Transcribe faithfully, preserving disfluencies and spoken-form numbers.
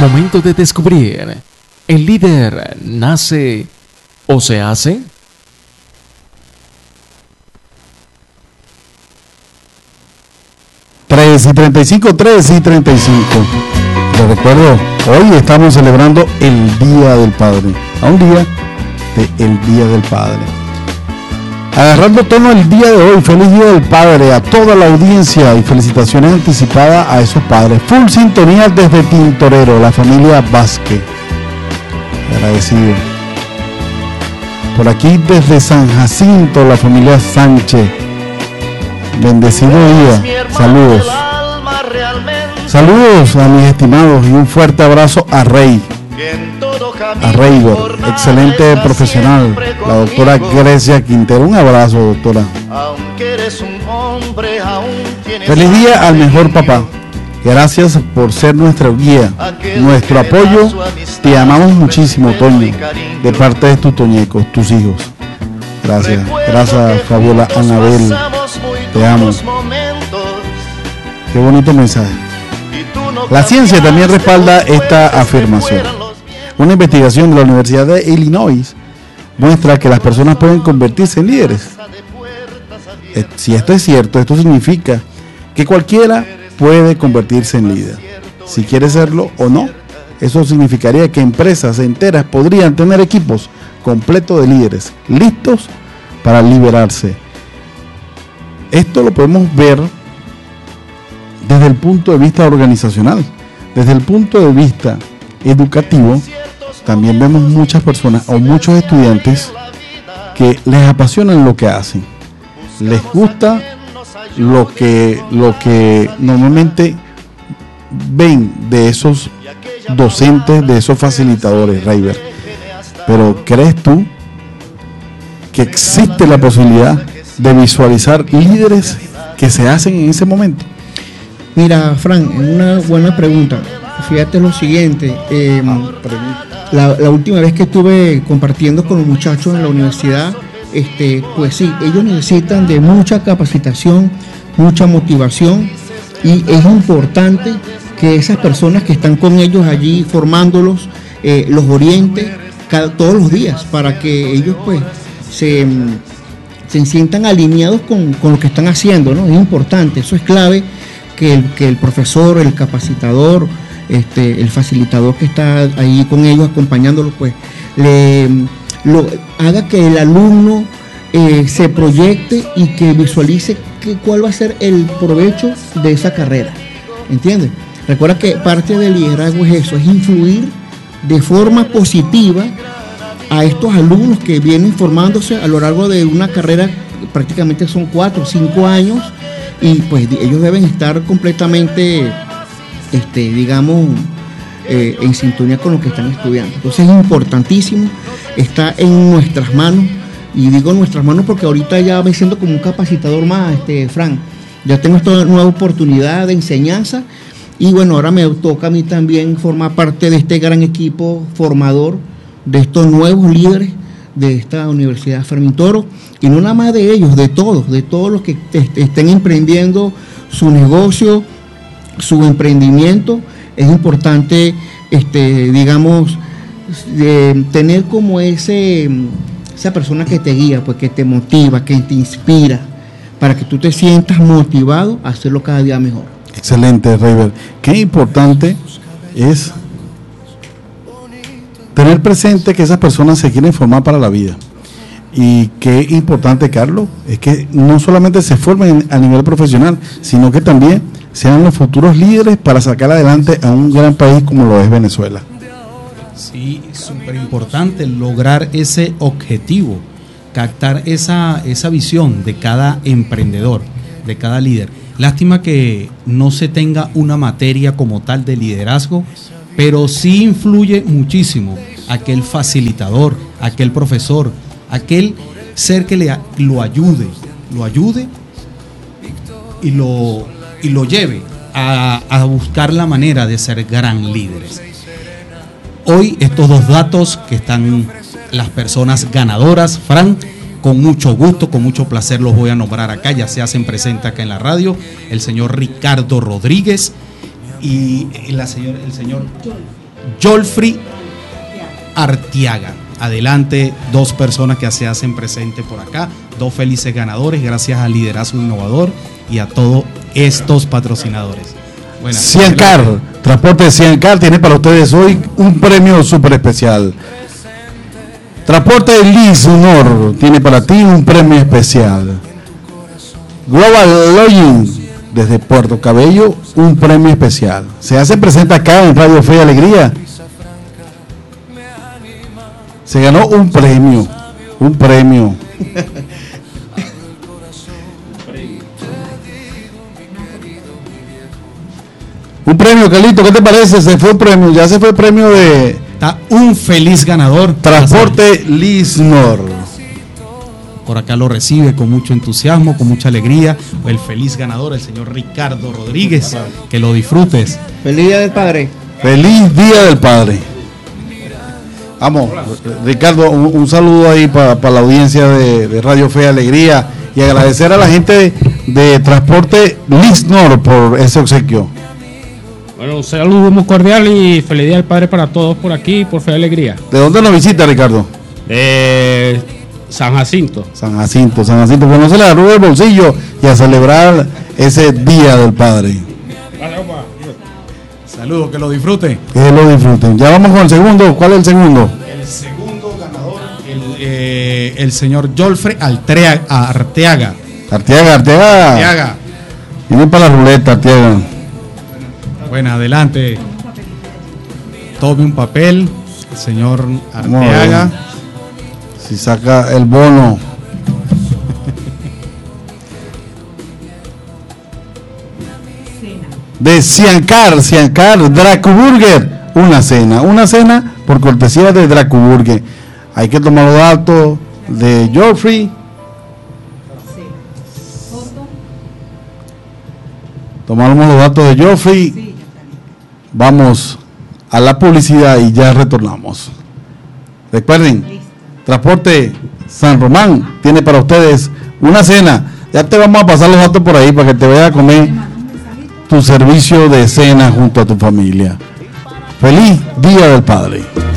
Momento de descubrir, ¿el líder nace o se hace? tres y treinta y cinco, tres y treinta y cinco. Les recuerdo, hoy estamos celebrando el Día del Padre, a un día de el Día del Padre. Agarrando tono el día de hoy, feliz Día del Padre a toda la audiencia y felicitaciones anticipadas a esos padres. Full sintonía desde Tintorero, la familia Vázquez. Agradecido. Por aquí desde San Jacinto, la familia Sánchez. Bendecido día. Saludos. Saludos a mis estimados y un fuerte abrazo a Rey. A Reygor, excelente profesional, la doctora Grecia Quintero. Un abrazo, doctora. Feliz día al mejor papá. Gracias por ser nuestra guía, nuestro apoyo. Te amamos muchísimo, Toño, de parte de tus toñecos, tus hijos. Gracias, gracias, Fabiola Anabel. Te amo. Qué bonito mensaje. La ciencia también respalda esta afirmación. Una investigación de la Universidad de Illinois muestra que las personas pueden convertirse en líderes. Si esto es cierto, esto significa que cualquiera puede convertirse en líder. Si quiere serlo o no, eso significaría que empresas enteras podrían tener equipos completos de líderes, listos para liberarse. Esto lo podemos ver desde el punto de vista organizacional, desde el punto de vista educativo. También vemos muchas personas o muchos estudiantes que les apasiona lo que hacen, les gusta lo que, lo que normalmente ven de esos docentes, de esos facilitadores, Rayber. Pero ¿crees tú que existe la posibilidad de visualizar líderes que se hacen en ese momento? Mira, Fran, una buena pregunta. Fíjate lo siguiente, eh, la, la última vez que estuve compartiendo con los muchachos en la universidad, este, pues sí, ellos necesitan de mucha capacitación, mucha motivación, y es importante que esas personas que están con ellos allí formándolos, eh, los oriente cada, todos los días, para que ellos pues se, se sientan alineados con, con lo que están haciendo, ¿no? Es importante, eso es clave, que el, que el profesor, el capacitador, Este, el facilitador que está ahí con ellos acompañándolos, pues le lo, haga que el alumno eh, se proyecte y que visualice que, cuál va a ser el provecho de esa carrera, ¿entiendes? Recuerda que parte del liderazgo es eso, es influir de forma positiva a estos alumnos que vienen formándose a lo largo de una carrera, prácticamente son cuatro o cinco años, y pues ellos deben estar completamente Este, digamos, eh, en sintonía con lo que están estudiando. Entonces es importantísimo, está en nuestras manos, y digo nuestras manos porque ahorita ya me siento como un capacitador más, este, Fran, ya tengo esta nueva oportunidad de enseñanza, y bueno, ahora me toca a mí también formar parte de este gran equipo formador de estos nuevos líderes de esta Universidad Fermín Toro, y no nada más de ellos, de todos, de todos los que est- estén emprendiendo su negocio, su emprendimiento. Es importante, este, digamos, de tener como ese, esa persona que te guía, pues que te motiva, que te inspira, para que tú te sientas motivado a hacerlo cada día mejor. Excelente, Rayber. Qué importante es tener presente que esas personas se quieren formar para la vida. Y qué importante, Carlos, es que no solamente se formen a nivel profesional, sino que también sean los futuros líderes para sacar adelante a un gran país como lo es Venezuela. Sí, súper importante lograr ese objetivo, captar esa, esa visión de cada emprendedor, de cada líder. Lástima que no se tenga una materia como tal de liderazgo, pero sí influye muchísimo aquel facilitador, aquel profesor, aquel ser que le, lo ayude, lo ayude y lo, y lo lleve a, a buscar la manera de ser gran líderes. Hoy estos dos datos que están las personas ganadoras, Fran, con mucho gusto, con mucho placer los voy a nombrar acá, ya se hacen presentes acá en la radio, el señor Ricardo Rodríguez y la señor, el señor Jolfrey Arteaga. Adelante, dos personas que se hacen presentes por acá, dos felices ganadores, gracias al liderazgo innovador y a todos estos patrocinadores. Bueno, Ciancar, Transporte Ciancar tiene para ustedes hoy un premio súper especial. Transporte Liz Honor tiene para ti un premio especial. Global Lodging desde Puerto Cabello, un premio especial. Se hace presente acá en Radio Fe y Alegría. Se ganó un premio, un premio. Un premio, Carlito, ¿qué te parece? Se fue el premio, ya se fue el premio de... Está un feliz ganador. Transporte Lisnor. Por acá lo recibe con mucho entusiasmo, con mucha alegría. El feliz ganador, el señor Ricardo Rodríguez. Que lo disfrutes. Feliz Día del Padre. Feliz Día del Padre. Vamos, Ricardo, un, un saludo ahí para pa la audiencia de, de Radio Fe y Alegría y agradecer a la gente de, de Transporte Lisnor por ese obsequio. Bueno, un saludo muy cordial y feliz Día del Padre para todos por aquí, por Fe y Alegría. ¿De dónde nos visita, Ricardo? De San Jacinto. San Jacinto, San Jacinto, pues no se le arrugue el bolsillo y a celebrar ese Día del Padre. Saludos, que lo disfruten. Que lo disfruten. Ya vamos con el segundo. ¿Cuál es el segundo? El segundo ganador, el, eh, el señor Jolfrey Arteaga. Arteaga. Arteaga, Arteaga. Arteaga. Viene para la ruleta, Arteaga. Bueno, adelante. Tome un papel, el señor Arteaga. Si saca el bono. De Ciancar, Ciancar, Dracuburger, una cena, una cena por cortesía de Dracuburger. Hay que tomar los datos de Jolfrey. Tomamos los datos de Jolfrey. Vamos a la publicidad y ya retornamos. Recuerden, Transporte San Román tiene para ustedes una cena. Ya te vamos a pasar los datos por ahí para que te vayas a comer tu servicio de cena junto a tu familia. Feliz Día del Padre.